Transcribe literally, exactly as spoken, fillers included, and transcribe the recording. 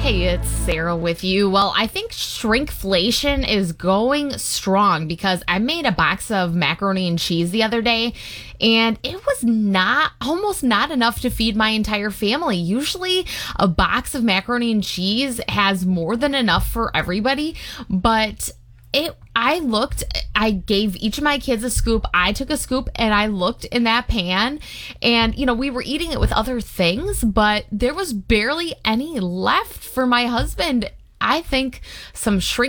Hey, it's Sarah with you. Well, I think shrinkflation is going strong because I made a box of macaroni and cheese the other day, and it was not almost not enough to feed my entire family. Usually, a box of macaroni and cheese has more than enough for everybody, but it I looked, I gave each of my kids a scoop. I took a scoop and I looked in that pan, and you know, we were eating it with other things, but there was barely any left for my husband. I think some shrink